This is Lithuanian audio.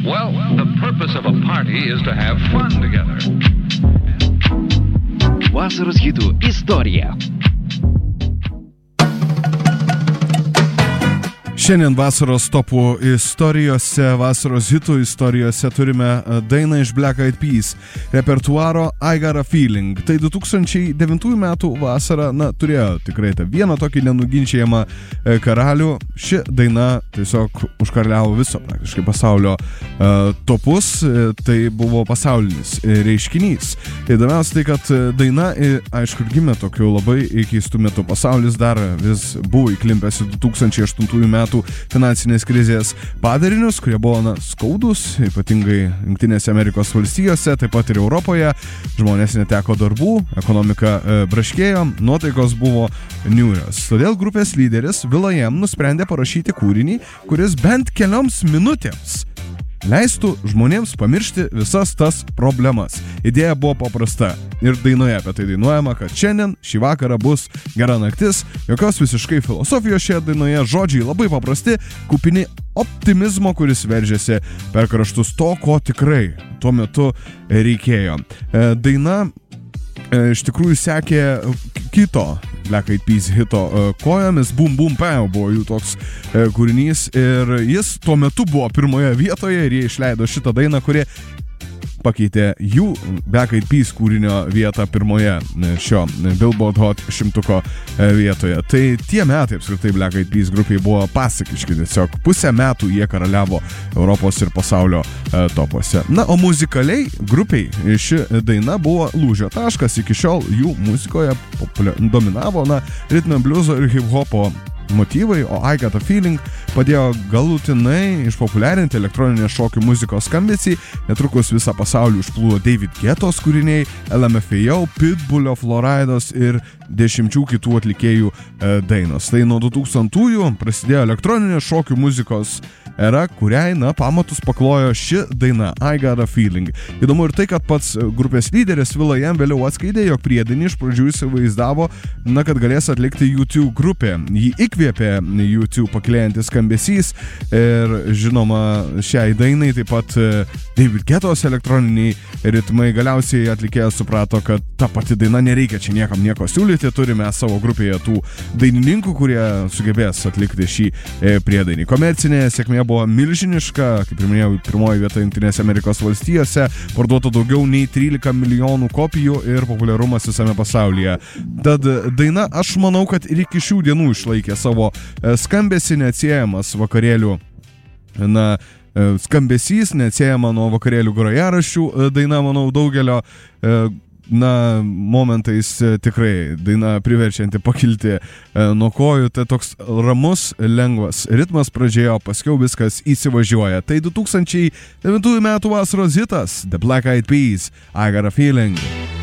Well, the purpose of a party is to have fun together. Vasaros hitų istorija. Šiandien vasaros topų istorijose, vasaros hitų istorijose turime dainą iš Black Eyed Peas repertuaro I Got a Feeling. Tai 2009 metų vasara, turėjo tikrai tą vieną tokį nenuginčiamą karalių. Ši daina tiesiog užkaraliavo viso praktiškai pasaulio topus, tai buvo pasaulinis reiškinys. Įdomiausia tai, kad daina, aišku, gimė tokiu labai keistų metų. Pasaulis dar vis buvo įklimpęs į 2008 metų finansinės krizės padarinius, kurie buvo skaudus, ypatingai Jungtinėse Amerikos valstijose, taip pat ir Europoje. Žmonės neteko darbų, ekonomika braškėjo, nuotaikos buvo niūrios. Todėl grupės lyderis will.i.am nusprendė parašyti kūrinį, kuris bent kelioms minutėms leistų žmonėms pamiršti visas tas problemas. Idėja buvo paprasta ir dainoje apie tai dainuojama, kad šiandien, šį vakarą bus gera naktis, jokios visiškai filosofijos šioje dainoje, žodžiai labai paprasti, kupini optimizmo, kuris veržėsi per kraštus to, ko tikrai tuo metu reikėjo. Daina iš tikrųjų sekė kito Black Eyed Peas hito kojomis, Boom Boom Pow buvo jų toks kūrinys ir jis tuo metu buvo pirmoje vietoje ir jie išleido šitą dainą, kuri pakeitė jų Black Eyed Peas kūrinio vietą pirmoje šio Billboard Hot 100 vietoje. Tai tie metai apskritai Black Eyed Peas grupiai buvo pasakiški, tiesiog pusę metų jie karaliavo Europos ir pasaulio topuose. O muzikaliai grupiai ši daina buvo lūžio taškas, iki šiol jų muzikoje dominavo ritmo, bliuzo ir hip-hopo motyvai, o I Got a Feeling padėjo galutinai išpopuliarinti elektroninės šokių muzikos skambesį. Netrukus visą pasaulį užplūdo David Guettos kūriniai, LMFAO, Pitbullio, Floridos ir dešimčių kitų atlikėjų dainos. Tai nuo 2000-ųjų prasidėjo elektroninės šokių muzikos era, kuriai, pamatus paklojo ši daina I Got a Feeling. Įdomu ir tai, kad pats grupės lyderis will.i.am vėliau atskleidė, jog priedainį iš pradžių įsivaizdavo, kad galės atlikti U2 grupė. Jį įkvėpė U2 pakilėjantis skambesys ir žinoma šiai dainai taip pat David Guettos elektroniniai ritmai. Galiausiai atlikėjas suprato, kad ta pati daina nereikia čia niekam nieko siūlyti, turime savo grupėje tų dainininkų, kurie sugebės atlikti šį priedainį. Komercinė sėkmė buvo milžiniška, kaip ir minėjau, pirmoji vieta Jungtinėse Amerikos valstijose, parduota daugiau nei 13 milijonų kopijų ir populiarumas visame pasaulyje. Tad daina, aš manau, kad ir iki šių dienų išlaikė savo skambesį, neatsiejamas vakarėlių, skambesys, neatsiejama nuo vakarėlių grojaraščių daina, manau, daugelio momentais tikrai daina priverčianti pakilti nuo kojų. Tai toks ramus, lengvas ritmas pradžioje, o paskiau viskas įsivažiuoja. Tai 2009 metų vasaros hitas The Black Eyed Peas I Got a Feeling.